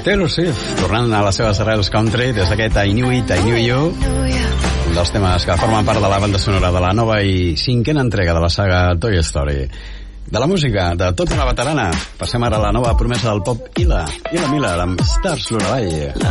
Taylor Swift, tornant a les seves arrels country des d'aquest I Knew It, I Knew You, un dels temes que formen part de la banda sonora de la nova i cinquena entrega de la saga Toy Story. De la música, de tota una veterana, passem ara a la nova promesa del pop Ila Miller amb Stars Lullaby.